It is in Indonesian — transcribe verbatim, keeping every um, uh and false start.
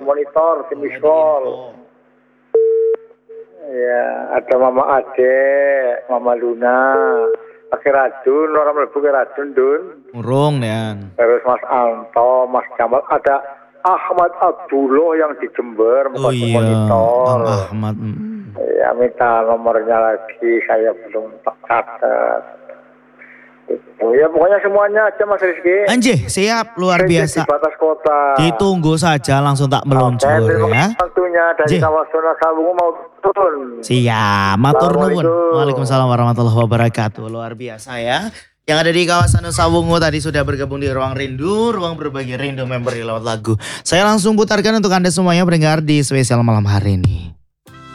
monitor, tim miskol. Ya, ada Mama Ade, Mama Luna, pakai racun, orang melebu ke racun, Dun. Urung, Nian. Terus Mas Anto, Mas Jamal, ada Ahmad Abdullah yang di Jember, Oh iya, monitor. Bang Ahmad. Ya, minta nomornya lagi, saya belum catat. Oh ya, pokoknya semuanya aja Mas Rizky. Anjir, siap, luar Saya biasa. di batas kota. Ditunggu saja, langsung tak meluncur ya. Waktunya dari Jih. kawasan Sawungu mau turun. Siap, matur nuwun. Assalamualaikum. Waalaikumsalam warahmatullahi wabarakatuh. Luar biasa ya. Yang ada di kawasan Sawungu tadi sudah bergabung di Ruang Rindu, ruang berbagi rindu member lewat lagu. Saya langsung putarkan untuk Anda semuanya pendengar di spesial malam hari ini.